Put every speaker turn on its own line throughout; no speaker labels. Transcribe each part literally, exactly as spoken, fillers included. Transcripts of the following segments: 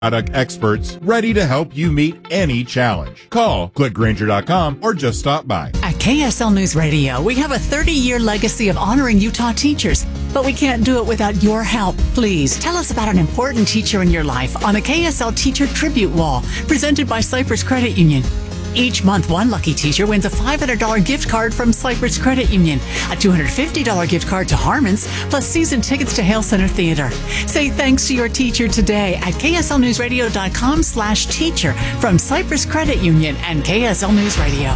Product experts ready to help you meet any challenge. Call click Grainger dot com or just stop by.
At K S L News Radio, we have a thirty-year legacy of honoring Utah teachers, but we can't do it without your help. Please tell us about an important teacher in your life on the K S L Teacher Tribute Wall, presented by Cypress Credit Union. Each month, one lucky teacher wins a five hundred dollars gift card from Cypress Credit Union, a two hundred fifty dollars gift card to Harmon's, plus season tickets to Hale Center Theater. Say thanks to your teacher today at K S L News Radio dot com slash teacher from Cypress Credit Union and K S L News Radio.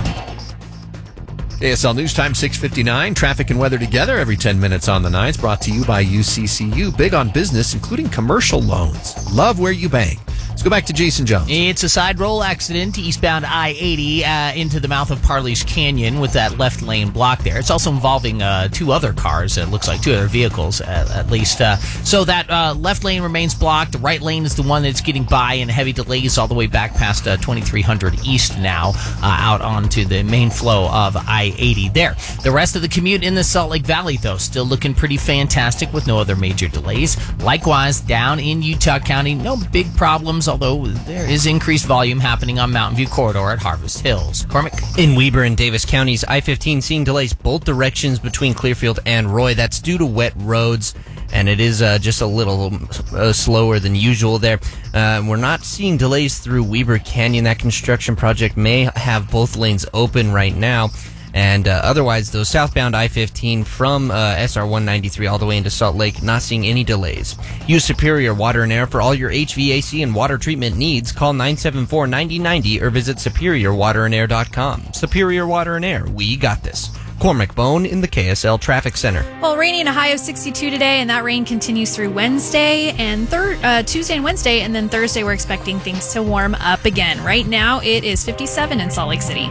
K S L News Time, six fifty-nine. Traffic and weather together every ten minutes on the nines. Brought to you by U C C U. Big on business, including commercial loans. Love where you bank. Let's go back to Jason Jones.
It's a side roll accident eastbound I eighty uh, into the mouth of Parley's Canyon with that left lane block there. It's also involving uh, two other cars, it looks like two other vehicles at, at least. Uh, so that uh, left lane remains blocked. The right lane is the one that's getting by, and heavy delays all the way back past uh, twenty-three hundred East now, uh, out onto the main flow of I eighty there. The rest of the commute in the Salt Lake Valley, though, still looking pretty fantastic with no other major delays. Likewise, down in Utah County, no big problems, although there is increased volume happening on Mountain View Corridor at Harvest Hills. Cormac?
In Weber and Davis counties, I fifteen seeing delays both directions between Clearfield and Roy. That's due to wet roads, and it is uh, just a little uh, slower than usual there. Uh, we're not seeing delays through Weber Canyon. That construction project may have both lanes open right now. And uh, otherwise, though, southbound I fifteen from uh, S R one ninety-three all the way into Salt Lake, not seeing any delays. Use Superior Water and Air for all your H V A C and water treatment needs. Call nine seven four, nine zero nine zero or visit superior water and air dot com. Superior Water and Air, we got this. Cormac Bone in the K S L Traffic Center.
Well, rainy and a high of sixty-two today, and that rain continues through Wednesday and thir- uh, Tuesday and Wednesday, and then Thursday we're expecting things to warm up again. Right now it is fifty-seven in Salt Lake City.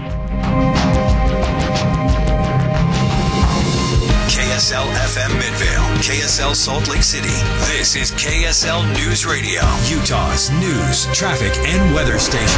K S L F M Midvale, K S L Salt Lake City. This is K S L News Radio, Utah's news, traffic, and weather station.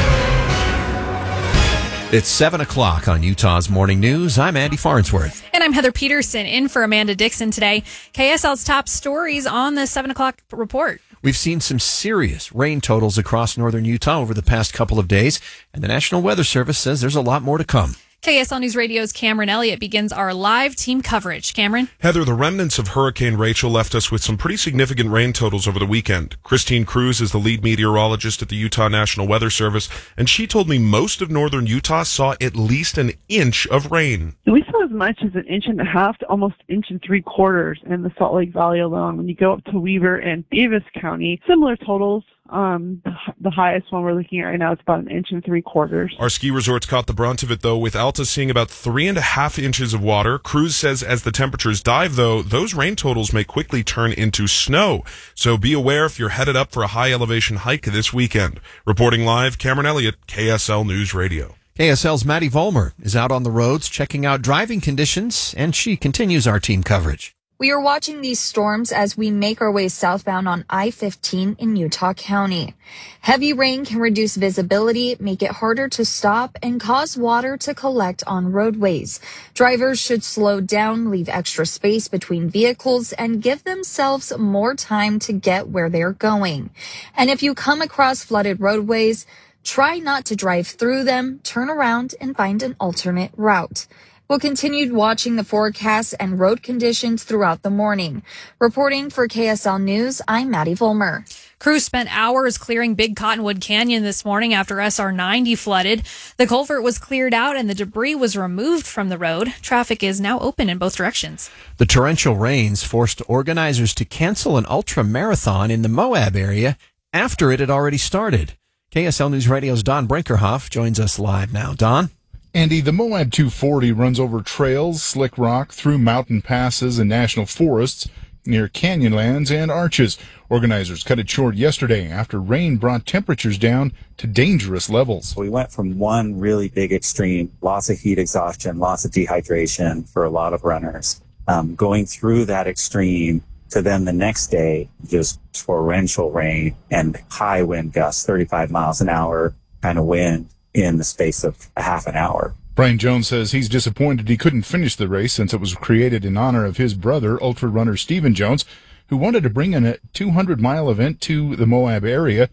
It's seven o'clock on Utah's Morning News. I'm Andy Farnsworth.
And I'm Heather Peterson, in for Amanda Dixon today. K S L's top stories on the seven o'clock report.
We've seen some serious rain totals across northern Utah over the past couple of days, and the National Weather Service says there's a lot more to come.
K S L News Radio's Cameron Elliott begins our live team coverage. Cameron?
Heather, the remnants of Hurricane Rachel left us with some pretty significant rain totals over the weekend. Christine Cruz is the lead meteorologist at the Utah National Weather Service, and she told me most of northern Utah saw at least an inch of rain.
We saw as much as an inch and a half to almost inch and three quarters in the Salt Lake Valley alone. When you go up to Weber and Davis County, similar totals. Um, the highest one we're looking at right now is about an inch and three quarters.
Our ski resorts caught the brunt of it, though, with Alta seeing about three and a half inches of water. Cruz says as the temperatures dive, though, those rain totals may quickly turn into snow. So be aware if you're headed up for a high elevation hike this weekend. Reporting live, Cameron Elliott, K S L News Radio.
K S L's Maddie Vollmer is out on the roads checking out driving conditions, and she continues our team coverage.
We are watching these storms as we make our way southbound on I fifteen in Utah County. Heavy rain can reduce visibility, make it harder to stop, and cause water to collect on roadways. Drivers should slow down, leave extra space between vehicles, and give themselves more time to get where they're going. And if you come across flooded roadways, try not to drive through them, turn around, and find an alternate route. We'll continue watching the forecasts and road conditions throughout the morning. Reporting for K S L News, I'm Maddie Vollmer.
Crews spent hours clearing Big Cottonwood Canyon this morning after S R ninety flooded. The culvert was cleared out and the debris was removed from the road. Traffic is now open in both directions.
The torrential rains forced organizers to cancel an ultra marathon in the Moab area after it had already started. K S L News Radio's Don Brinkerhoff joins us live now. Don?
Andy, the Moab two forty runs over trails, slick rock, through mountain passes and national forests, near canyonlands and arches. Organizers cut it short yesterday after rain brought temperatures down to dangerous levels.
We went from one really big extreme, lots of heat exhaustion, lots of dehydration for a lot of runners, um, going through that extreme to then the next day, just torrential rain and high wind gusts, thirty-five miles an hour kind of wind in the space of a half an hour.
Brian Jones says he's disappointed he couldn't finish the race since it was created in honor of his brother, ultra runner Stephen Jones, who wanted to bring in a two hundred mile event to the Moab area.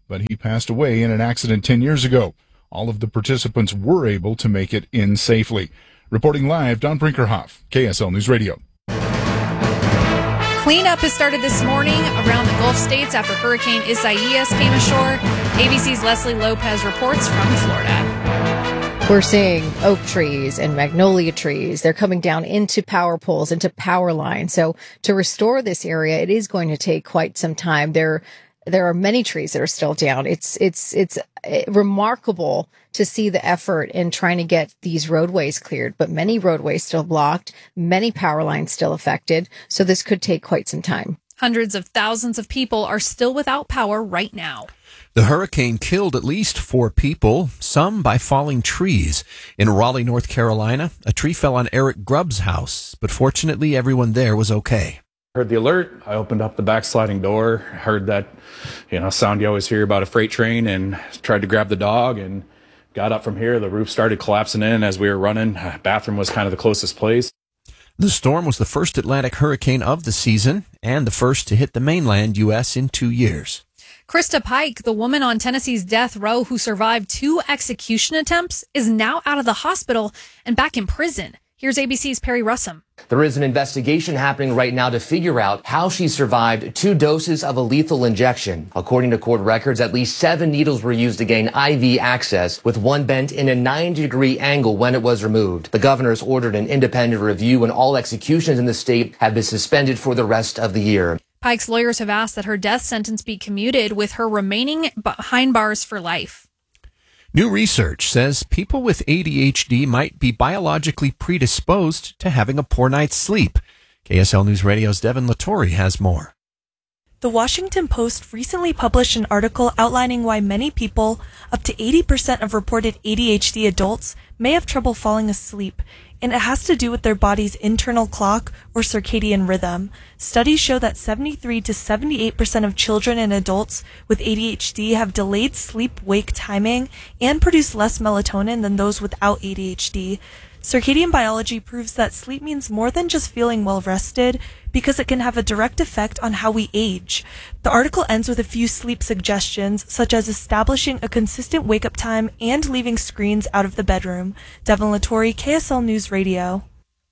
but he passed away in an accident ten years ago. All of the participants were able to make it in safely. Reporting live, Don Brinkerhoff, K S L News Radio.
Cleanup has started this morning around the Gulf states after Hurricane Isaias came ashore. A B C's Leslie Lopez reports from Florida.
We're seeing oak trees and magnolia trees. They're coming down into power poles, into power lines. So to restore this area, it is going to take quite some time. There, there are many trees that are still down. It's, it's, it's remarkable to see the effort in trying to get these roadways cleared, but many roadways still blocked, many power lines still affected. So this could take quite some time.
Hundreds of thousands of people are still without power right now.
The hurricane killed at least four people, some by falling trees. In Raleigh, North Carolina, a tree fell on Eric Grubb's house, but fortunately everyone there was okay.
Heard the alert. I opened up the back sliding door, heard that, you know, sound you always hear about a freight train, and tried to grab the dog and got up from here. The roof started collapsing in as we were running. Bathroom was kind of the closest place.
The storm was the first Atlantic hurricane of the season and the first to hit the mainland U S in two years.
Krista Pike, the woman on Tennessee's death row who survived two execution attempts, is now out of the hospital and back in prison. Here's A B C's Perry Russum.
There is an investigation happening right now to figure out how she survived two doses of a lethal injection. According to court records, at least seven needles were used to gain I V access, with one bent in a ninety degree angle when it was removed. The governor has ordered an independent review, and all executions in the state have been suspended for the rest of the year.
Pike's lawyers have asked that her death sentence be commuted, with her remaining behind bars for life.
New research says people with A D H D might be biologically predisposed to having a poor night's sleep. K S L News Radio's Devin Lattori has more.
The Washington Post recently published an article outlining why many people, up to eighty percent of reported A D H D adults, may have trouble falling asleep, and it has to do with their body's internal clock or circadian rhythm. Studies show that seventy-three to seventy-eight percent of children and adults with A D H D have delayed sleep-wake timing and produce less melatonin than those without A D H D. Circadian biology proves that sleep means more than just feeling well rested, because it can have a direct effect on how we age. The article ends with a few sleep suggestions, such as establishing a consistent wake-up time and leaving screens out of the bedroom. Devin Lattori, K S L News Radio.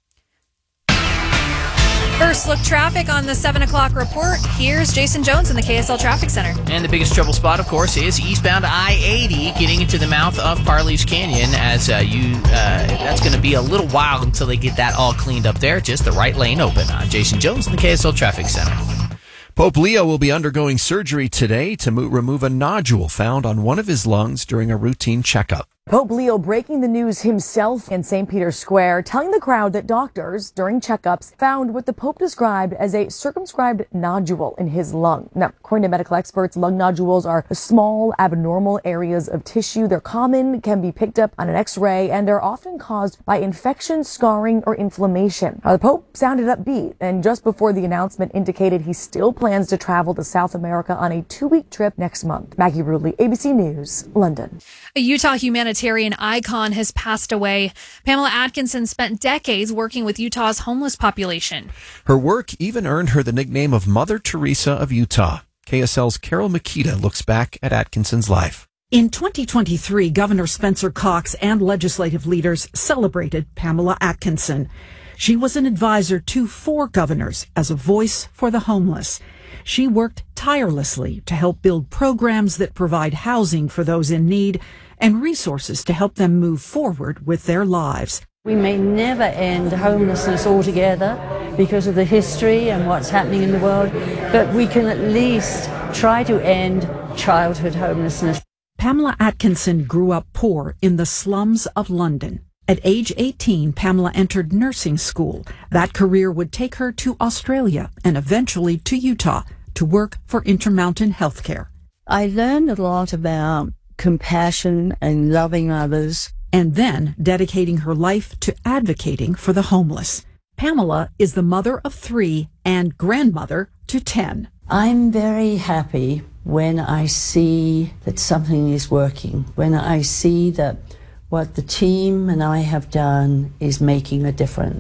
First look traffic on the seven o'clock report. Here's Jason Jones in the K S L Traffic Center.
And the biggest trouble spot, of course, is eastbound I eighty getting into the mouth of Parley's Canyon. As uh, you, uh, that's going to be a little while until they get that all cleaned up there. Just the right lane open. I'm Jason Jones in the K S L Traffic Center.
Pope Leo will be undergoing surgery today to mo- remove a nodule found on one of his lungs during a routine checkup.
Pope Leo breaking the news himself in Saint Peter's Square, telling the crowd that doctors, during checkups, found what the Pope described as a circumscribed nodule in his lung. Now, according to medical experts, lung nodules are small, abnormal areas of tissue. They're common, can be picked up on an X-ray, and are often caused by infection, scarring, or inflammation. Now, the Pope sounded upbeat, and just before the announcement indicated he still plans to travel to South America on a two-week trip next month. Maggie Rudley, A B C News, London.
A Utah humanitarian icon has passed away. Pamela Atkinson spent decades working with Utah's homeless population.
Her work even earned her the nickname of Mother Teresa of Utah. K S L's Carol Makita looks back at Atkinson's life.
In twenty twenty-three, Governor Spencer Cox and legislative leaders celebrated Pamela Atkinson. She was an advisor to four governors as a voice for the homeless. She worked tirelessly to help build programs that provide housing for those in need and resources to help them move forward with their lives.
We may never end homelessness altogether because of the history and what's happening in the world, but we can at least try to end childhood homelessness.
Pamela Atkinson grew up poor in the slums of London. At age eighteen, Pamela entered nursing school. That career would take her to Australia and eventually to Utah to work for Intermountain Healthcare.
I learned a lot about compassion and loving others.
And then dedicating her life to advocating for the homeless. Pamela is the mother of three and grandmother to ten.
I'm very happy when I see that something is working, when I see that what the team and I have done is making a difference.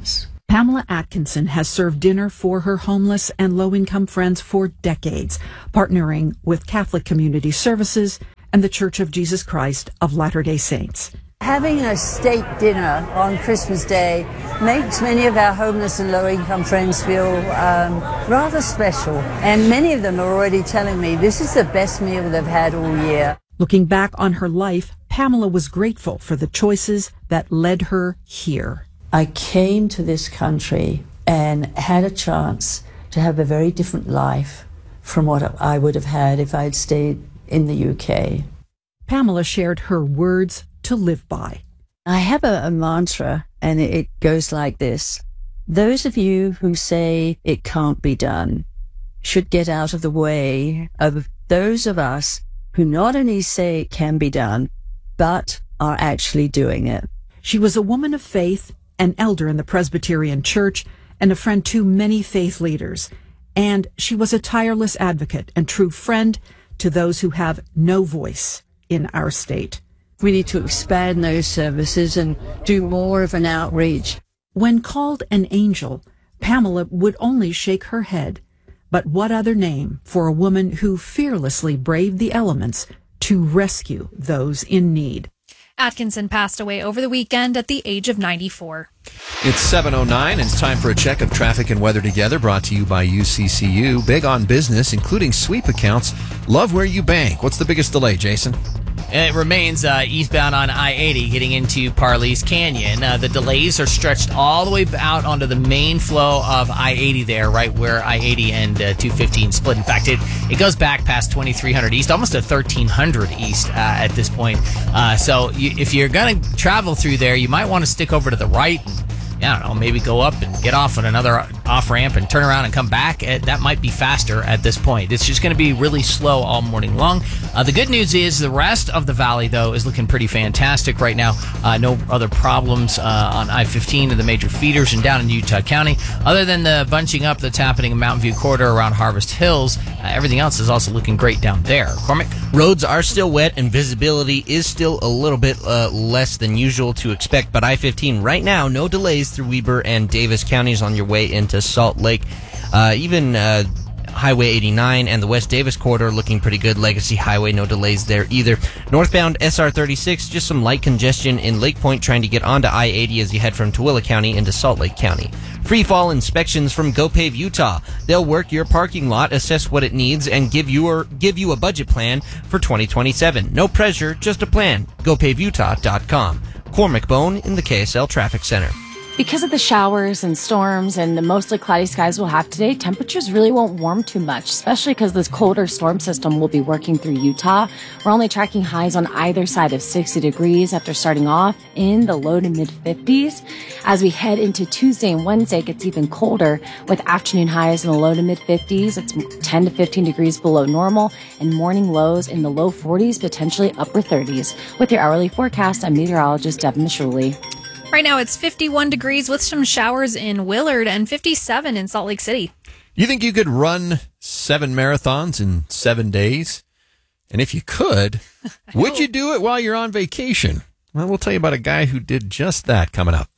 Pamela Atkinson has served dinner for her homeless and low-income friends for decades, partnering with Catholic Community Services and the Church of Jesus Christ of Latter-day Saints.
Having a steak dinner on Christmas Day makes many of our homeless and low-income friends feel um, rather special. And many of them are already telling me this is the best meal they've had all year.
Looking back on her life, Pamela was grateful for the choices that led her here.
I came to this country and had a chance to have a very different life from what I would have had if I had stayed in the U K.
Pamela shared her words to live by.
I have a, a mantra, and it goes like this. Those of you who say it can't be done should get out of the way of those of us who not only say it can be done, but are actually doing it.
She was a woman of faith, an elder in the Presbyterian Church, and a friend to many faith leaders. And she was a tireless advocate and true friend to those who have no voice in our state.
We need to expand those services and do more of an outreach.
When called an angel, Pamela would only shake her head. But what other name for a woman who fearlessly braved the elements to rescue those in need?
Atkinson passed away over the weekend at the age of ninety-four.
It's seven oh nine, and it's time for a check of traffic and weather together, brought to you by U C C U. Big on business, including sweep accounts. Love where you bank. What's the biggest delay, Jason?
It remains uh, eastbound on I eighty getting into Parley's Canyon. Uh, the delays are stretched all the way out onto the main flow of I eighty there, right where I eighty and uh, two fifteen split. In fact, it, it goes back past twenty-three hundred east, almost to thirteen hundred east uh, at this point. Uh, so you, if you're going to travel through there, you might want to stick over to the right and, I don't know, maybe go up and get off on another off-ramp and turn around and come back. That might be faster at this point. It's just going to be really slow all morning long. Uh, the good news is the rest of the valley, though, is looking pretty fantastic right now. Uh, no other problems uh, on I fifteen and the major feeders and down in Utah County. Other than the bunching up that's happening in Mountain View Corridor around Harvest Hills, uh, everything else is also looking great down there. Cormac?
Roads are still wet and visibility is still a little bit uh, less than usual to expect, but I fifteen right now, no delays through Weber and Davis counties on your way into Salt Lake. Uh, even uh, Highway eighty-nine and the West Davis corridor looking pretty good. Legacy Highway, no delays there either. Northbound S R thirty-six, just some light congestion in Lake Point trying to get onto I eighty as you head from Tooele County into Salt Lake County. Free fall inspections from GoPave Utah. They'll work your parking lot, assess what it needs, and give you or give you a budget plan for twenty twenty-seven. No pressure, just a plan. go pave utah dot com. Cormac Bone in the K S L Traffic Center.
Because of the showers and storms and the mostly cloudy skies we'll have today, temperatures really won't warm too much, especially because this colder storm system will be working through Utah. We're only tracking highs on either side of sixty degrees after starting off in the low to mid fifties. As we head into Tuesday and Wednesday, it gets even colder with afternoon highs in the low to mid fifties. It's ten to fifteen degrees below normal and morning lows in the low forties, potentially upper thirties. With your hourly forecast, I'm meteorologist Devin Mishuli.
Right now it's fifty-one degrees with some showers in Willard and fifty-seven in Salt Lake City.
You think you could run seven marathons in seven days? And if you could, would you do it while you're on vacation? Well, we'll tell you about a guy who did just that coming up.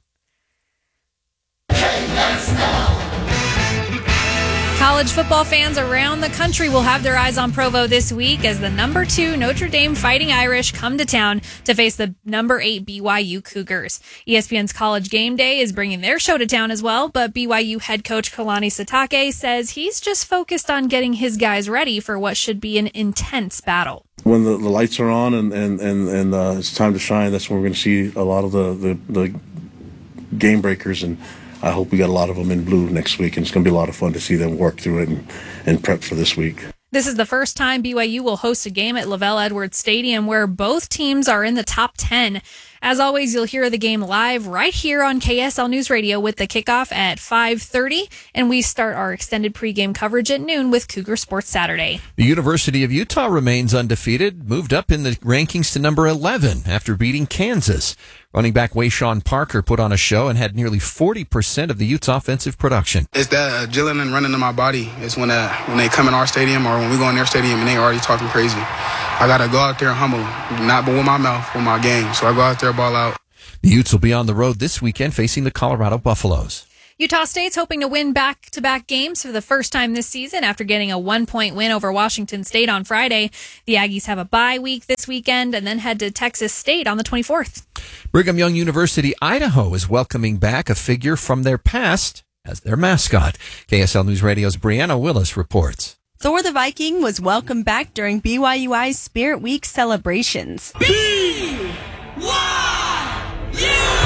College football fans around the country will have their eyes on Provo this week as the number two Notre Dame Fighting Irish come to town to face the number eight B Y U Cougars. E S P N's College Game Day is bringing their show to town as well, but B Y U head coach Kalani Sitake says he's just focused on getting his guys ready for what should be an intense battle.
When the, the lights are on and, and, and, and uh, it's time to shine, that's when we're going to see a lot of the, the, the game breakers, and I hope we got a lot of them in blue next week, and it's going to be a lot of fun to see them work through it and, and prep for this week.
This is the first time B Y U will host a game at Lavelle Edwards Stadium where both teams are in the top ten. As always, you'll hear the game live right here on K S L News Radio with the kickoff at five thirty, and we start our extended pregame coverage at noon with Cougar Sports Saturday.
The University of Utah remains undefeated, moved up in the rankings to number eleven after beating Kansas. Running back Wayshawn Parker put on a show and had nearly forty percent of the Utes' offensive production.
It's that adrenaline running in my body. It's when uh, when they come in our stadium or when we go in their stadium and they already talking crazy. I got to go out there humble, not but with my mouth, with my game. So I go out there, ball out.
The Utes will be on the road this weekend facing the Colorado Buffaloes.
Utah State's hoping to win back-to-back games for the first time this season after getting a one-point win over Washington State on Friday. The Aggies have a bye week this weekend and then head to Texas State on the twenty-fourth.
Brigham Young University, Idaho is welcoming back a figure from their past as their mascot. K S L News Radio's Brianna Willis reports.
Thor the Viking was welcomed back during B Y U I's Spirit Week celebrations.
B Y U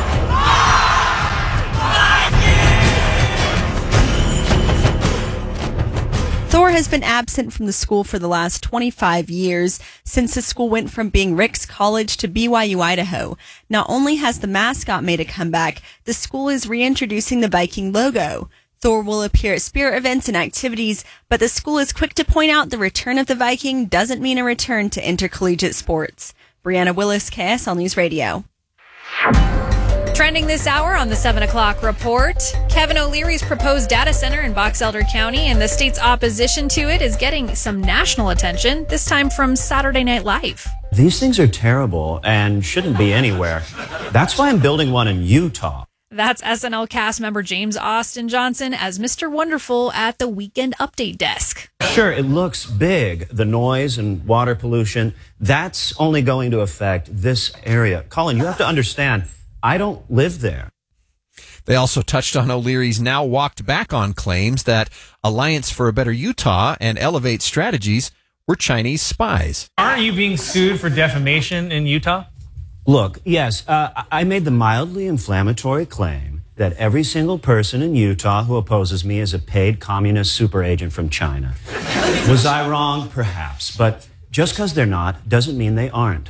Thor has been absent from the school for the last twenty-five years, since the school went from being Ricks College to B Y U Idaho. Not only has the mascot made a comeback, the school is reintroducing the Viking logo. Thor will appear at Spirit events and activities, but the school is quick to point out the return of the Viking doesn't mean a return to intercollegiate sports. Brianna Willis, K S L News Radio.
Trending this hour on the seven o'clock report, Kevin O'Leary's proposed data center in Box Elder County and the state's opposition to it is getting some national attention, this time from Saturday Night Live.
These things are terrible and shouldn't be anywhere. That's why I'm building one in Utah.
That's S N L cast member James Austin Johnson as Mister Wonderful at the Weekend Update desk.
Sure, it looks big, the noise and water pollution. That's only going to affect this area. Colin, you have to understand, I don't live there.
They also touched on O'Leary's now walked back on claims that Alliance for a Better Utah and Elevate Strategies were Chinese spies.
Aren't you being sued for defamation in Utah?
Look, yes, uh, I made the mildly inflammatory claim that every single person in Utah who opposes me is a paid communist super agent from China. Was I wrong? Perhaps. But just because they're not doesn't mean they aren't.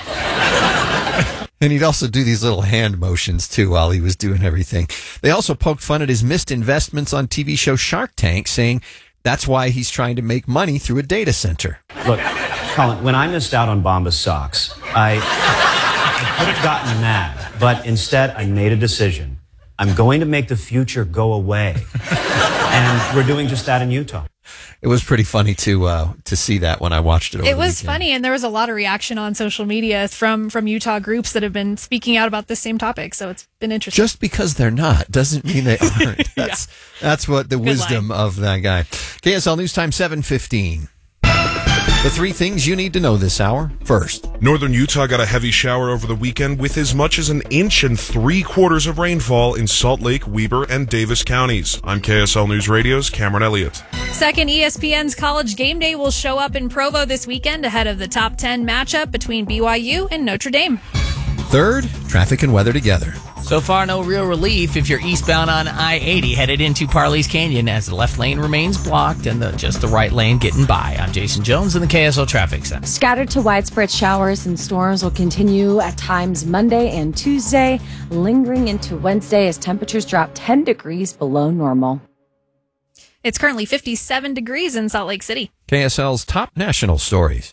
And he'd also do these little hand motions, too, while he was doing everything. They also poked fun at his missed investments on T V show Shark Tank, saying that's why he's trying to make money through a data center.
Look, Colin, when I missed out on Bombas socks, I, I could have gotten mad, but instead I made a decision. I'm going to make the future go away. And we're doing just that in Utah.
It was pretty funny to uh, to see that when I watched it over
It
the
was
weekend.
funny, and there was a lot of reaction on social media from, from Utah groups that have been speaking out about this same topic, so it's been interesting.
Just because they're not doesn't mean they aren't. That's yeah. that's what the
Good
wisdom
line.
of that guy. K S L News Time seven fifteen. The three things you need to know this hour. First,
Northern Utah got a heavy shower over the weekend with as much as an inch and three quarters of rainfall in Salt Lake, Weber, and Davis counties. I'm K S L News Radio's Cameron Elliott.
Second, E S P N's College Game Day will show up in Provo this weekend ahead of the top ten matchup between B Y U and Notre Dame.
Third, traffic and weather together.
So far, no real relief if you're eastbound on I eighty headed into Parley's Canyon as the left lane remains blocked and the, just the right lane getting by. I'm Jason Jones in the K S L Traffic Center.
Scattered to widespread showers and storms will continue at times Monday and Tuesday, lingering into Wednesday as temperatures drop ten degrees below normal.
It's currently fifty-seven degrees in Salt Lake City.
K S L's top national stories.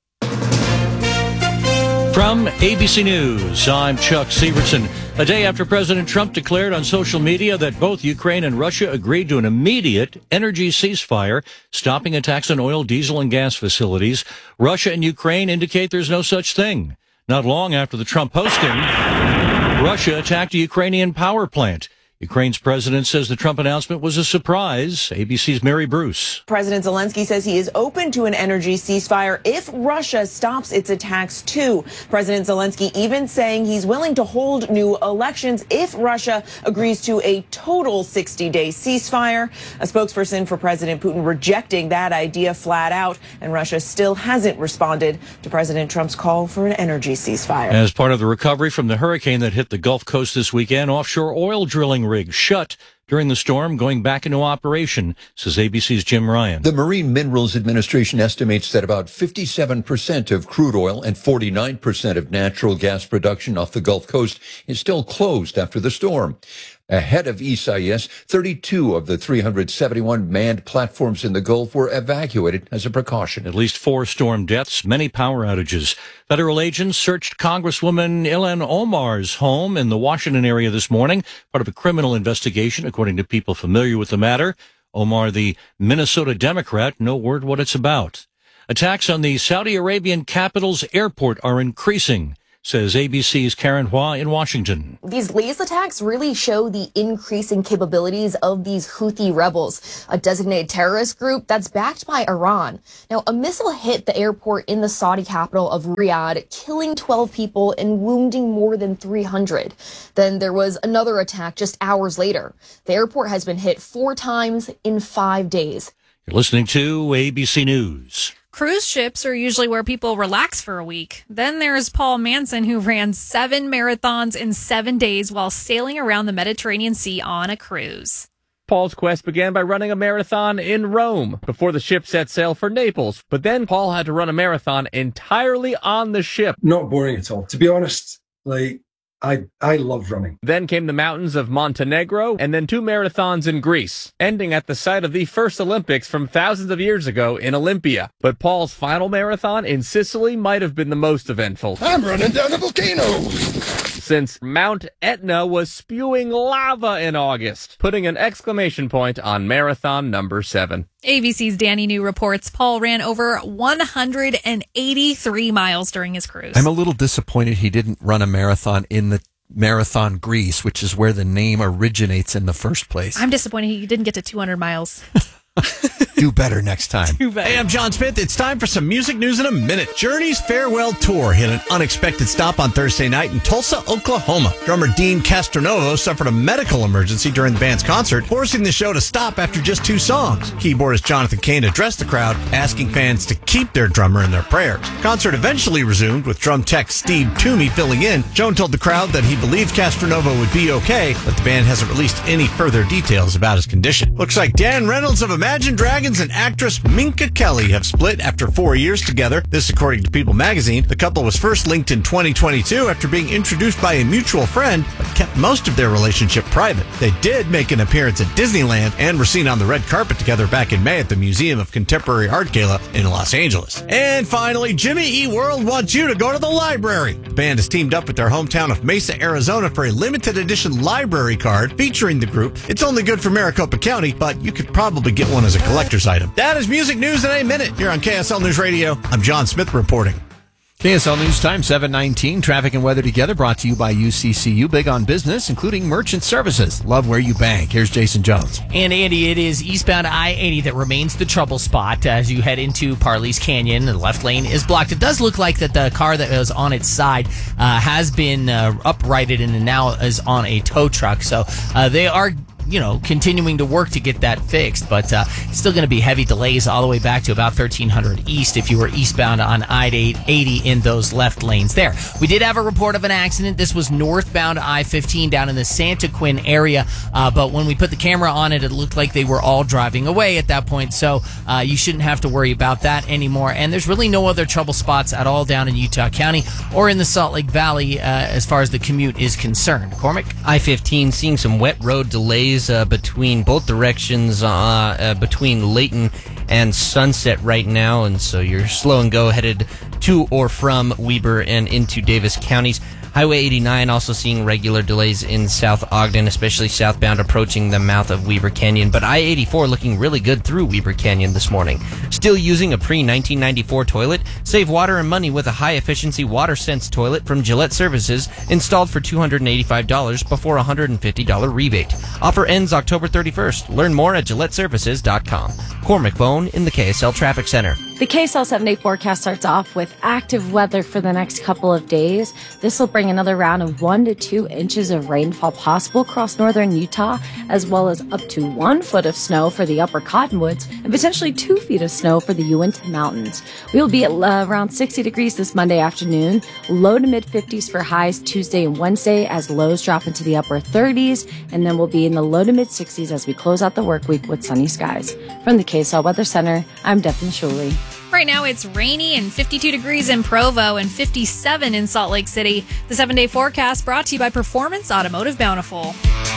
From A B C News, I'm Chuck Severson. A day after President Trump declared on social media that both Ukraine and Russia agreed to an immediate energy ceasefire, stopping attacks on oil, diesel, and gas facilities, Russia and Ukraine indicate there's no such thing. Not long after the Trump posting, Russia attacked a Ukrainian power plant. Ukraine's president says the Trump announcement was a surprise. A B C's Mary Bruce.
President Zelensky says he is open to an energy ceasefire if Russia stops its attacks too. President Zelensky even saying he's willing to hold new elections if Russia agrees to a total sixty-day ceasefire. A spokesperson for President Putin rejecting that idea flat out, and Russia still hasn't responded to President Trump's call for an energy ceasefire.
As part of the recovery from the hurricane that hit the Gulf Coast this weekend, offshore oil drilling rigs shut during the storm, going back into operation, says A B C's Jim Ryan.
The Marine Minerals Administration estimates that about fifty-seven percent of crude oil and forty-nine percent of natural gas production off the Gulf Coast is still closed after the storm. Ahead of Isaias, thirty-two of the three hundred seventy-one manned platforms in the Gulf were evacuated as a precaution.
At least four storm deaths, many power outages. Federal agents searched Congresswoman Ilhan Omar's home in the Washington area this morning, part of a criminal investigation, according to people familiar with the matter. Omar, the Minnesota Democrat, no word what it's about. Attacks on the Saudi Arabian capital's airport are increasing. says A B C's Karen Hua in Washington.
These latest attacks really show the increasing capabilities of these Houthi rebels, a designated terrorist group that's backed by Iran. Now, a missile hit the airport in the Saudi capital of Riyadh, killing twelve people and wounding more than three hundred. Then there was another attack just hours later. The airport has been hit four times in five days.
You're listening to A B C News.
Cruise ships are usually where people relax for a week. Then there's Paul Manson, who ran seven marathons in seven days while sailing around the Mediterranean Sea on a cruise.
Paul's quest began by running a marathon in Rome before the ship set sail for Naples. But then Paul had to run a marathon entirely on the ship.
Not boring at all. To be honest, like, I I love running.
Then came the mountains of Montenegro, and then two marathons in Greece, ending at the site of the first Olympics from thousands of years ago in Olympia. But Paul's final marathon in Sicily might have been the most eventful.
I'm running down a volcano!
Since Mount Etna was spewing lava in August, putting an exclamation point on marathon number seven.
A B C's Danny New reports Paul ran over one hundred eighty-three miles during his cruise.
I'm a little disappointed he didn't run a marathon in the Marathon Greece, which is where the name originates in the first place.
I'm disappointed he didn't get to two hundred miles.
Do better next time.
Hey, I'm John Smith. It's time for some music news in a minute. Journey's farewell tour hit an unexpected stop on Thursday night in Tulsa, Oklahoma. Drummer Dean Castronovo suffered a medical emergency during the band's concert, forcing the show to stop after just two songs. Keyboardist Jonathan Cain addressed the crowd, asking fans to keep their drummer in their prayers. Concert eventually resumed with drum tech Steve Toomey filling in. Joan told the crowd that he believed Castronovo would be okay, but the band hasn't released any further details about his condition. Looks like Dan Reynolds of Imagine Dragons and actress Minka Kelly have split after four years together. This according to People magazine. The couple was first linked in twenty twenty-two after being introduced by a mutual friend, but kept most of their relationship private. They did make an appearance at Disneyland and were seen on the red carpet together back in May at the Museum of Contemporary Art Gala in Los Angeles. And finally, Jimmy Eat World wants you to go to the library. The band has teamed up with their hometown of Mesa, Arizona for a limited edition library card featuring the group. It's only good for Maricopa County, but you could probably get one as a collector's item. That is music news in a minute here on K S L News Radio. I'm John Smith reporting.
K S L News Time, seven nineteen. Traffic and weather together brought to you by U C C U. Big on business, including merchant services. Love where you bank. Here's Jason Jones.
And Andy, it is eastbound I eighty that remains the trouble spot as you head into Parley's Canyon. The left lane is blocked. It does look like that the car that was on its side uh, has been uh, uprighted and now is on a tow truck. So uh, they are, you know, continuing to work to get that fixed, but uh, it's still going to be heavy delays all the way back to about thirteen hundred east if you were eastbound on I eighty in those left lanes there. We did have a report of an accident. This was northbound I fifteen down in the Santa Quin area, uh, but when we put the camera on it, it looked like they were all driving away at that point, so uh, you shouldn't have to worry about that anymore. And there's really no other trouble spots at all down in Utah County or in the Salt Lake Valley uh, as far as the commute is concerned. Cormac?
I fifteen seeing some wet road delays Uh, between both directions, uh, uh, between Layton and Sunset right now, and so you're slow and go headed to or from Weber and into Davis counties. Highway eighty-nine also seeing regular delays in South Ogden, especially southbound approaching the mouth of Weber Canyon. But I eighty-four looking really good through Weber Canyon this morning. Still using a pre nineteen ninety-four toilet? Save water and money with a high-efficiency WaterSense toilet from Gillette Services, installed for two hundred eighty-five dollars before a one hundred fifty dollars rebate. Offer ends October thirty-first. Learn more at Gillette Services dot com. Cormac Bone in the K S L Traffic Center.
The K S L seven-day forecast starts off with active weather for the next couple of days. This will bring another round of one to two inches of rainfall possible across northern Utah, as well as up to one foot of snow for the upper Cottonwoods and potentially two feet of snow for the Uinta Mountains. We will be at uh, around sixty degrees this Monday afternoon, low to mid fifties for highs Tuesday and Wednesday as lows drop into the upper thirties, and then we'll be in the low to mid sixties as we close out the work week with sunny skies. From the K S L Weather Center, I'm Devin Shuley.
Right now it's rainy and fifty-two degrees in Provo and fifty-seven in Salt Lake City. The seven-day forecast brought to you by Performance Automotive Bountiful.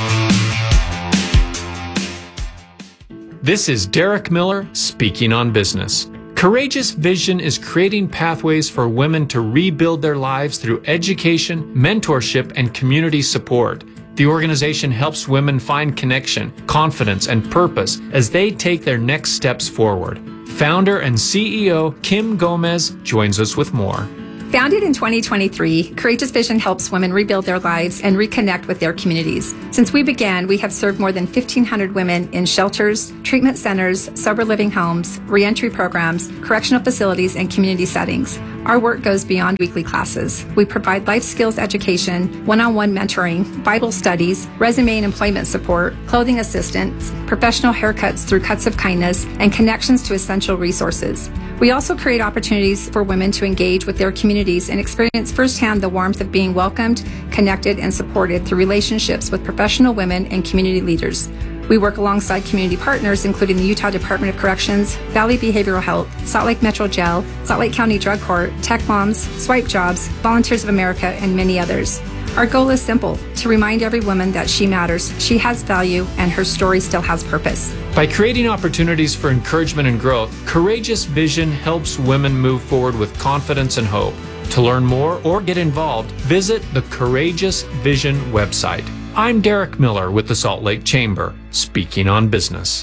This is Derek Miller speaking on business. Courageous Vision is creating pathways for women to rebuild their lives through education, mentorship, and community support. The organization helps women find connection, confidence, and purpose as they take their next steps forward. Founder and C E O Kim Gomez joins us with more.
Founded in twenty twenty-three, Courageous Vision helps women rebuild their lives and reconnect with their communities. Since we began, we have served more than fifteen hundred women in shelters, treatment centers, sober living homes, reentry programs, correctional facilities, and community settings. Our work goes beyond weekly classes. We provide life skills education, one-on-one mentoring, Bible studies, resume and employment support, clothing assistance, professional haircuts through Cuts of Kindness, and connections to essential resources. We also create opportunities for women to engage with their communities and experience firsthand the warmth of being welcomed, connected, and supported through relationships with professional women and community leaders. We work alongside community partners, including the Utah Department of Corrections, Valley Behavioral Health, Salt Lake Metro Jail, Salt Lake County Drug Court, Tech Moms, Swipe Jobs, Volunteers of America, and many others. Our goal is simple: to remind every woman that she matters, she has value, and her story still has purpose.
By creating opportunities for encouragement and growth, Courageous Vision helps women move forward with confidence and hope. To learn more or get involved, visit the Courageous Vision website. I'm Derek Miller with the Salt Lake Chamber, speaking on business.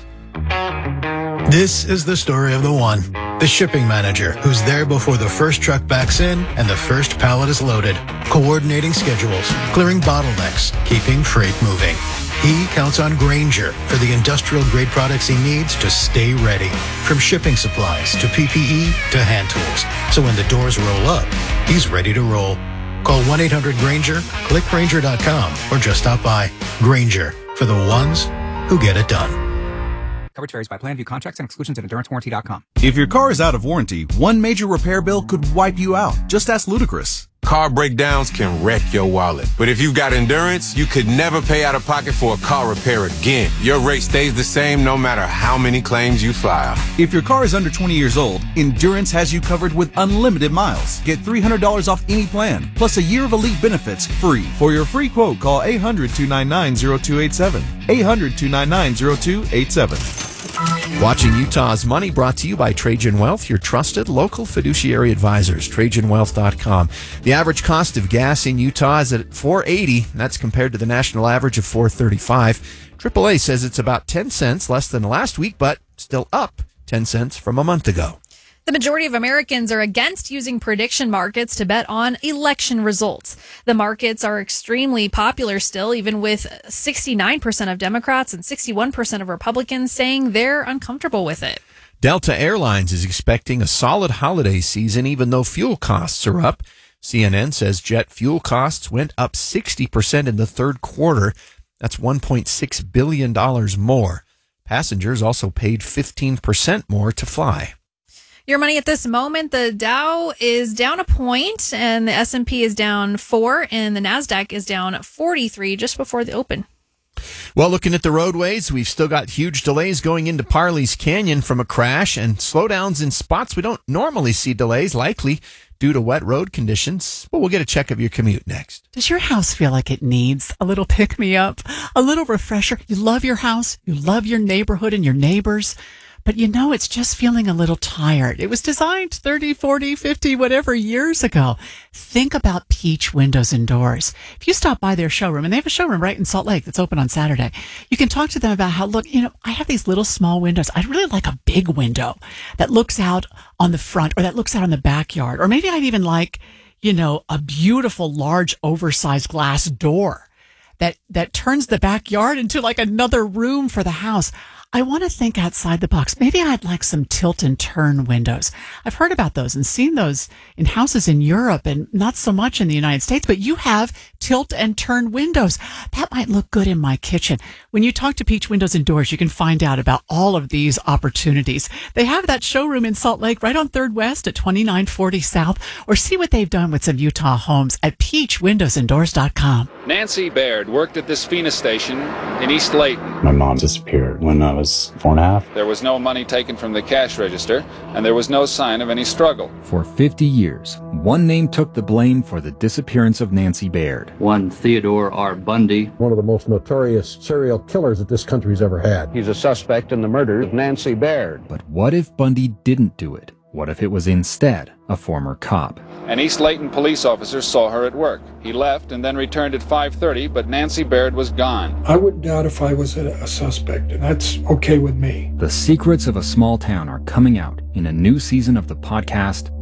This is the story of the one, the shipping manager, who's there before the first truck backs in and the first pallet is loaded, coordinating schedules, clearing bottlenecks, keeping freight moving. He counts on Grainger for the industrial-grade products he needs to stay ready, from shipping supplies to P P E to hand tools. So when the doors roll up, he's ready to roll. Call one eight hundred Grainger, click Grainger dot com, or just stop by. Grainger, for the ones who get it done.
Coverage varies by plan. View contracts and exclusions at endurance warranty dot com.
If your car is out of warranty, one major repair bill could wipe you out. Just ask Ludacris.
Car breakdowns can wreck your wallet. But if you've got Endurance, you could never pay out of pocket for a car repair again. Your rate stays the same no matter how many claims you file.
If your car is under twenty years old, Endurance has you covered with unlimited miles. Get three hundred dollars off any plan, plus a year of elite benefits free. For your free quote, call eight hundred, two nine nine, zero two eight seven. eight hundred, two nine nine, zero two eight seven.
Watching Utah's Money, brought to you by Trajan Wealth, your trusted local fiduciary advisors. Trajan Wealth dot com. The average cost of gas in Utah is at four eighty. That's compared to the national average of four thirty-five. triple A says it's about ten cents less than last week, but still up ten cents from a month ago.
The majority of Americans are against using prediction markets to bet on election results. The markets are extremely popular still, even with sixty-nine percent of Democrats and sixty-one percent of Republicans saying they're uncomfortable with it.
Delta Airlines is expecting a solid holiday season, even though fuel costs are up. C N N says jet fuel costs went up sixty percent in the third quarter. That's one point six billion dollars more. Passengers also paid fifteen percent more to fly.
Your money at this moment, the Dow is down a point and the S and P is down four and the NASDAQ is down forty-three just before the open.
Well, looking at the roadways, we've still got huge delays going into Parley's Canyon from a crash and slowdowns in spots we don't normally see delays, likely due to wet road conditions. But we'll get a check of your commute next.
Does your house feel like it needs a little pick-me-up, a little refresher? You love your house, you love your neighborhood and your neighbors, but you know it's just feeling a little tired. It was designed thirty, forty, fifty, whatever years ago. Think about Peach Windows and Doors. If you stop by their showroom, and they have a showroom right in Salt Lake that's open on Saturday, you can talk to them about how, look, you know, I have these little small windows. I'd really like a big window that looks out on the front or that looks out on the backyard. Or maybe I'd even like, you know, a beautiful, large, oversized glass door that, that turns the backyard into like another room for the house. I want to think outside the box. Maybe I'd like some tilt and turn windows. I've heard about those and seen those in houses in Europe and not so much in the United States, but you have tilt and turn windows. That might look good in my kitchen. When you talk to Peach Windows and Doors, you can find out about all of these opportunities. They have that showroom in Salt Lake right on third West at twenty-nine forty South, or see what they've done with some Utah homes at peach windows and doors dot com.
Nancy Baird worked at this Phoenix station in East Layton.
My mom disappeared when I was four and a half.
There was no money taken from the cash register, and there was no sign of any struggle.
For fifty years, one name took the blame for the disappearance of Nancy Baird.
One Theodore R. Bundy.
One of the most notorious serial killers that this country's ever had.
He's a suspect in the murder of Nancy Baird.
But what if Bundy didn't do it? What if it was instead a former cop?
An East Layton police officer saw her at work. He left and then returned at five thirty, but Nancy Baird was gone.
I wouldn't doubt if I was a, a suspect, and that's okay with me.
The secrets of a small town are coming out in a new season of the podcast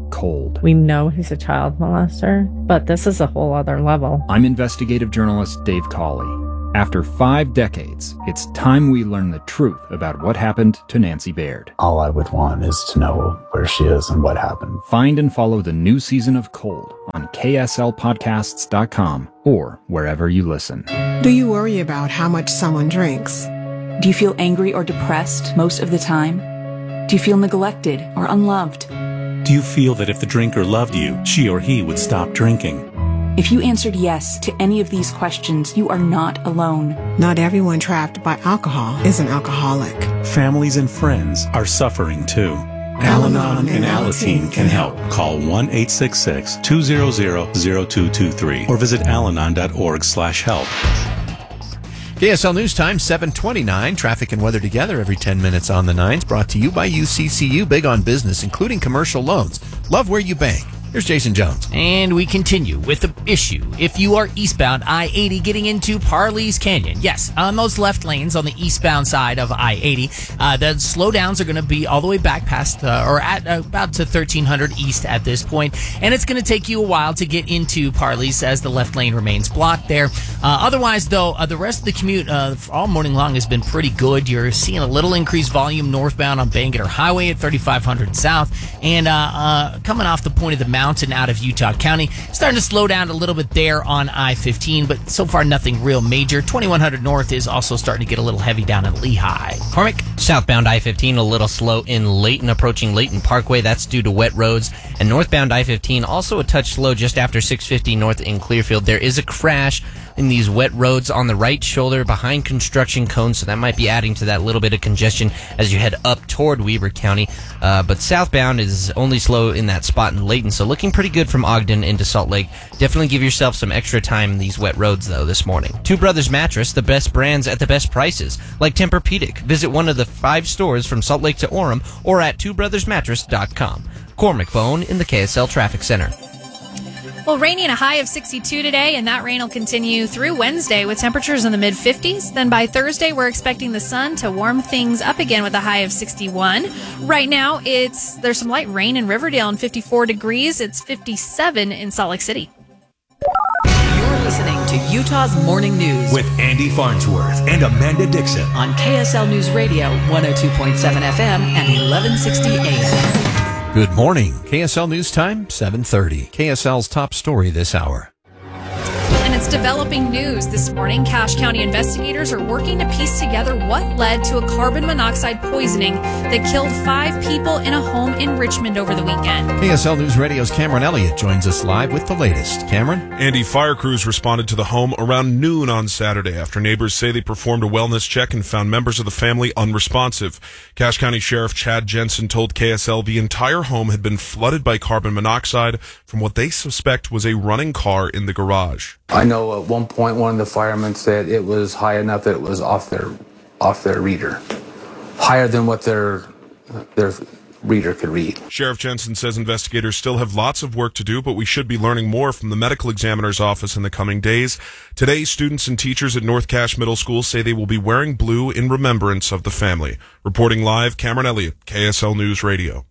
cold.
We know he's a child molester, but this is a whole other level.
I'm investigative journalist Dave Cawley. After five decades, it's time we learn the truth about what happened to Nancy Baird.
All I would want is to know where she is and what happened.
Find and follow the new season of Cold on K S L podcasts dot com or wherever you listen.
Do you worry about how much someone drinks?
Do you feel angry or depressed most of the time? Do you feel neglected or unloved?
Do you feel that if the drinker loved you, she or he would stop drinking?
If you answered yes to any of these questions, you are not alone.
Not everyone trapped by alcohol is an alcoholic.
Families and friends are suffering too. Al-Anon and Alateen can help. Call one eight six six, two zero zero, zero two two three or visit alanon dot org slash help.
K S L News Time, seven twenty-nine. Traffic and weather together every ten minutes on the nines. Brought to you by U C C U. Big on business, including commercial loans. Love where you bank. Here's Jason Jones.
And we continue with the issue. If you are eastbound I eighty getting into Parley's Canyon, yes, on those left lanes on the eastbound side of I eighty, uh, the slowdowns are going to be all the way back past, uh, or at uh, about to thirteen hundred east at this point, and it's going to take you a while to get into Parley's as the left lane remains blocked there. Uh, otherwise, though, uh, the rest of the commute uh, all morning long has been pretty good. You're seeing a little increased volume northbound on Bangerter Highway at thirty-five hundred south, and uh, uh, coming off the point of the mountain out of Utah County, starting to slow down a little bit there on I fifteen, but so far nothing real major. twenty-one hundred north is also starting to get a little heavy down in Lehigh. Cormac?
Southbound I fifteen a little slow in Layton, approaching Layton Parkway. That's due to wet roads. And northbound I fifteen also a touch slow just after six fifty north in Clearfield. There is a crash in these wet roads on the right shoulder behind construction cones, so that might be adding to that little bit of congestion as you head up toward Weber County. Uh, but southbound is only slow in that spot in Layton, so looking pretty good from Ogden into Salt Lake. Definitely give yourself some extra time in these wet roads, though, this morning. Two Brothers Mattress, the best brands at the best prices, like Tempur-Pedic. Visit one of the five stores from Salt Lake to Orem or at two brothers mattress dot com. Cormac Bone in the K S L Traffic Center.
Well, rainy and a high of sixty-two today, and that rain will continue through Wednesday with temperatures in the mid fifties. Then by Thursday, we're expecting the sun to warm things up again with a high of sixty-one. Right now, it's there's some light rain in Riverdale and fifty-four degrees. It's fifty-seven in Salt Lake City.
You're listening to Utah's Morning News
with Andy Farnsworth and Amanda Dixon
on K S L News Radio, one oh two point seven F M and eleven sixty A M.
Good morning. K S L News Time, seven thirty. K S L's top story this hour.
And it's developing news this morning. Cache County investigators are working to piece together what led to a carbon monoxide poisoning that killed five people in a home in Richmond over the weekend.
K S L News Radio's Cameron Elliott joins us live with the latest. Cameron?
Andy, fire crews responded to the home around noon on Saturday after neighbors say they performed a wellness check and found members of the family unresponsive. Cache County Sheriff Chad Jensen told K S L the entire home had been flooded by carbon monoxide from what they suspect was a running car in the garage.
I know at one point one of the firemen said it was high enough that it was off their off their reader, higher than what their their reader could read.
Sheriff Jensen says investigators still have lots of work to do, but we should be learning more from the medical examiner's office in the coming days. Today, students and teachers at North Cache Middle School say they will be wearing blue in remembrance of the family. Reporting live, Cameron Elliott, K S L News Radio.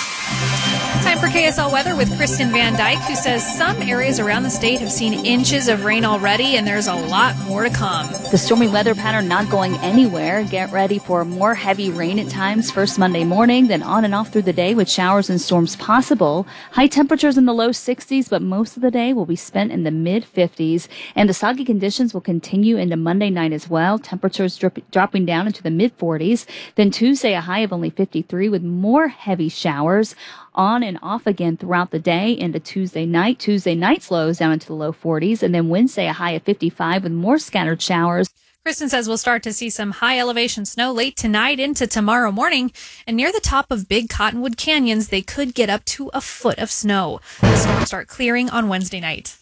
Time for K S L weather with Kristen Van Dyke, who says some areas around the state have seen inches of rain already, and there's a lot more to come.
The stormy weather pattern not going anywhere. Get ready for more heavy rain at times first Monday morning, then on and off through the day with showers and storms possible. High temperatures in the low sixties, but most of the day will be spent in the mid fifties. And the soggy conditions will continue into Monday night as well. Temperatures drip, dropping down into the mid forties. Then Tuesday, a high of only fifty-three with more heavy showers on and off again throughout the day into Tuesday night. Tuesday night slows down into the low forties, and then Wednesday a high of fifty-five with more scattered showers.
Kristen says we'll start to see some high elevation snow late tonight into tomorrow morning, and near the top of big cottonwood canyons, they could get up to a foot of snow. The storms start clearing on Wednesday night.